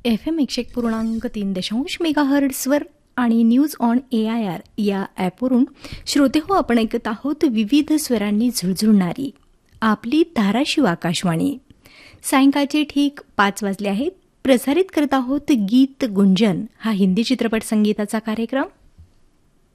FM 101.3 मेगाहर्ट्झवर आणि news on AIR या ॲपवरून श्रोते हो, आपण ऐकत आहोत विविध स्वरांनी झुळझुळणारी आपली धाराशिव आकाशवाणी. सायंकाळचे ठीक 5 वाजले आहेत. प्रसारित करत आहोत गीत गुंजन हा हिंदी चित्रपट संगीताचा कार्यक्रम.